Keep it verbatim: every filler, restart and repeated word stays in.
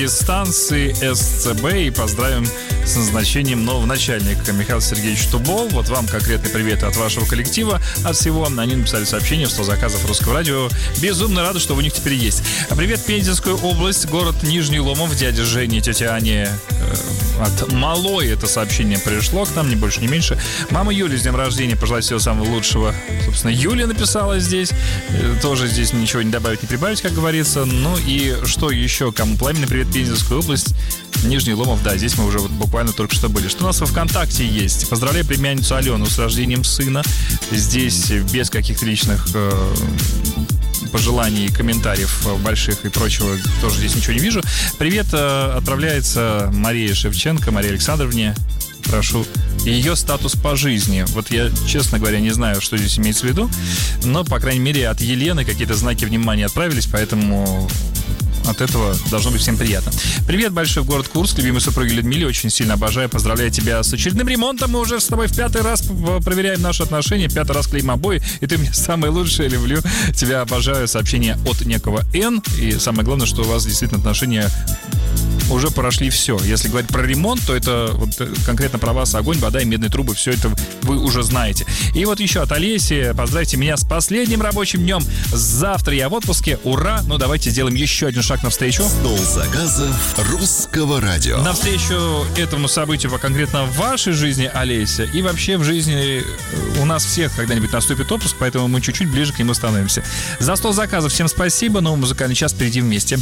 из станции СЦБ и поздравим с назначением нового начальника Михаил Сергеевич Тубов. Вот вам конкретный привет от вашего коллектива, от всего. Они написали сообщение в сто заказов Русского радио. Безумно рада, что у них теперь есть. Привет, Пензенскую область, город Нижний Ломов, дядя Женя и тетя Аня. Э, от Малой это сообщение пришло к нам, ни больше, ни меньше. Мама Юля с днем рождения, пожелать всего самого лучшего. Собственно, Юля написала здесь. Э, тоже здесь ничего не добавить, не прибавить, как говорится. Ну и что еще? Кому пламенный привет, Пензенскую область, Нижний Ломов, да, здесь мы уже вот буквально только что были. Что у нас во ВКонтакте есть? Поздравляю племянницу Алену с рождением сына. Здесь без каких-то личных э, пожеланий, комментариев больших и прочего тоже здесь ничего не вижу. Привет э, отправляется Марии Шевченко, Марии Александровне. Прошу. Ее статус по жизни. Вот я, честно говоря, не знаю, что здесь имеется в виду, но, по крайней мере, от Елены какие-то знаки внимания отправились, поэтому от этого должно быть всем приятно. Привет большой в город Курск, любимой супруге Людмиле, очень сильно обожаю, поздравляю тебя с очередным ремонтом. Мы уже с тобой в пятый раз проверяем наши отношения, пятый раз клеим обои, и ты мне самое лучшее, люблю тебя, обожаю. Сообщение от некого Н, и самое главное, что у вас действительно отношения уже прошли все. Если говорить про ремонт, то это вот конкретно про вас огонь, вода и медные трубы. Все это вы уже знаете. И вот еще от Олеси. Поздравьте меня с последним рабочим днем. Завтра я в отпуске. Ура! Ну, давайте сделаем еще один шаг навстречу. Стол заказов Русского радио. Навстречу этому событию, конкретно в вашей жизни, Олеся, и вообще в жизни у нас всех когда-нибудь наступит отпуск, поэтому мы чуть-чуть ближе к нему становимся. За стол заказов всем спасибо. Новый музыкальный час впереди вместе.